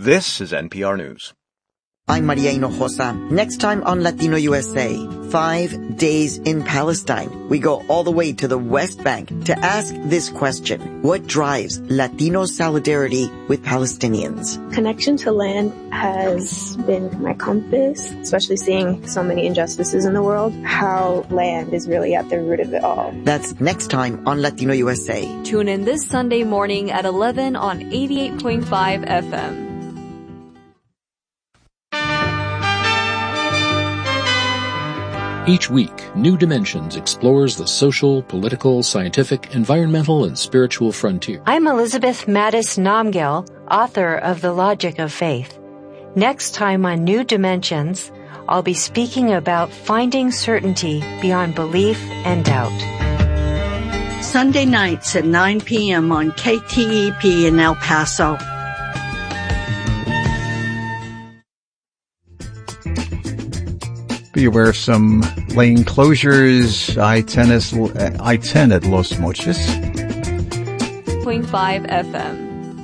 This is NPR News. I'm Maria Hinojosa. Next time on Latino USA, 5 days in Palestine. We go all the way to the West Bank to ask this question. What drives Latino solidarity with Palestinians? Connection to land has been my compass, especially seeing so many injustices in the world, how land is really at the root of it all. That's next time on Latino USA. Tune in this Sunday morning at 11 on 88.5 FM. Each week, New Dimensions explores the social, political, scientific, environmental, and spiritual frontier. I'm Elizabeth Mattis Namgil, author of The Logic of Faith. Next time on New Dimensions, I'll be speaking about finding certainty beyond belief and doubt. Sunday nights at 9 p.m. on KTEP in El Paso. Be aware of some lane closures. I-10 at Los Mochis. 0.5 FM.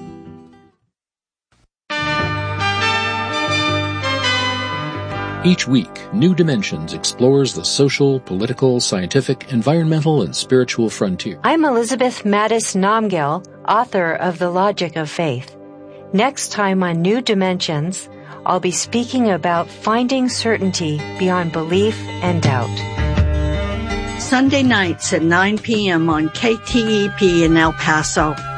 Each week, New Dimensions explores the social, political, scientific, environmental, and spiritual frontier. I'm Elizabeth Mattis Namgil, author of The Logic of Faith. Next time on New Dimensions, I'll be speaking about finding certainty beyond belief and doubt. Sunday nights at 9 p.m. on KTEP in El Paso.